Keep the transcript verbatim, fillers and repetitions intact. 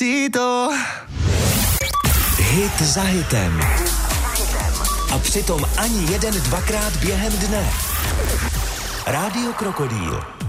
Tito. Hit za hitem. A přitom ani jeden dvakrát během dne. Rádio Krokodýl.